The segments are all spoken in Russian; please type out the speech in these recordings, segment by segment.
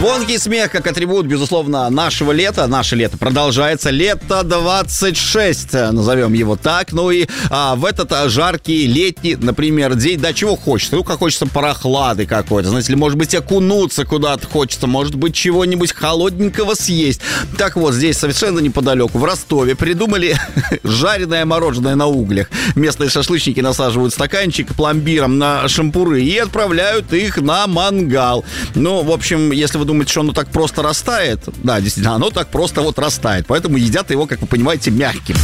Звонкий смех как атрибут, безусловно, нашего лета. Наше лето продолжается. Лето 26, назовем его так. Ну и в этот жаркий летний, например, день, да, чего хочется? Ну, как хочется прохлады какой-то, знаете ли, может быть, окунуться куда-то хочется, может быть, чего-нибудь холодненького съесть. Так вот, здесь совершенно неподалеку, в Ростове, придумали жареное мороженое на углях. Местные шашлычники насаживают стаканчик пломбиром на шампуры и отправляют их на мангал. Ну, в общем, если вы думаете, что оно так просто растает, да, действительно, оно так просто вот растает. Поэтому едят его, как вы понимаете, мягким.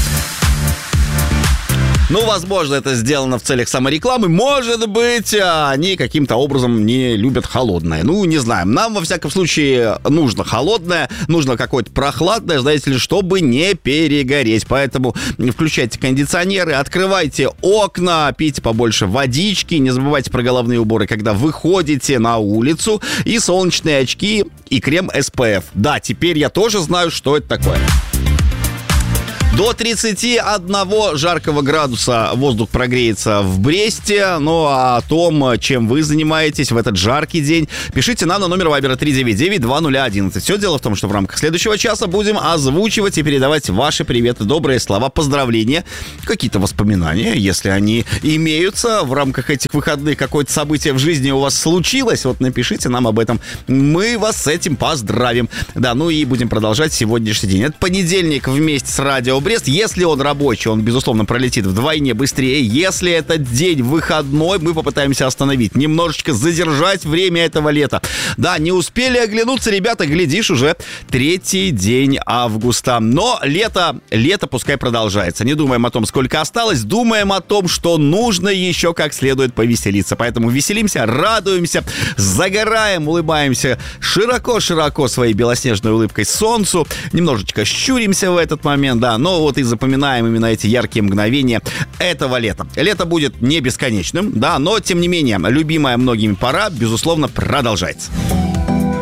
Ну, возможно, это сделано в целях саморекламы. Может быть, они каким-то образом не любят холодное. Ну, не знаем. Нам, во всяком случае, нужно холодное, нужно какое-то прохладное, знаете ли, чтобы не перегореть. Поэтому включайте кондиционеры, открывайте окна, пейте побольше водички, не забывайте про головные уборы, когда выходите на улицу, и солнечные очки, и крем SPF. Да, теперь я тоже знаю, что это такое. До 31 жаркого градуса воздух прогреется в Бресте. Ну, а о том, чем вы занимаетесь в этот жаркий день, пишите нам на номер Вайбера 399-2011. Все дело в том, что в рамках следующего часа будем озвучивать и передавать ваши приветы, добрые слова, поздравления, какие-то воспоминания, если они имеются в рамках этих выходных, какое-то событие в жизни у вас случилось, вот напишите нам об этом. Мы вас с этим поздравим. Да, ну и будем продолжать сегодняшний день. Это понедельник вместе с Радио Брест. Если он рабочий, он, безусловно, пролетит вдвойне быстрее. Если этот день выходной, мы попытаемся остановить, немножечко задержать время этого лета. Да, не успели оглянуться, ребята, глядишь, уже 3-й день августа. Но лето пускай продолжается. Не думаем о том, сколько осталось, думаем о том, что нужно еще как следует повеселиться. Поэтому веселимся, радуемся, загораем, улыбаемся широко-широко своей белоснежной улыбкой солнцу. Немножечко щуримся в этот момент, да, но вот и запоминаем именно эти яркие мгновения этого лета. Лето будет не бесконечным, да, но, тем не менее, любимая многими пора, безусловно, продолжается.